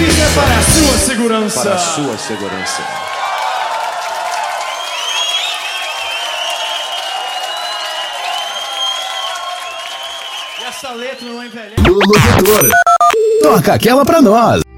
Isso é para a sua segurança. Para a sua segurança. E essa letra não envelhece. Locutor, toca aquela pra nós.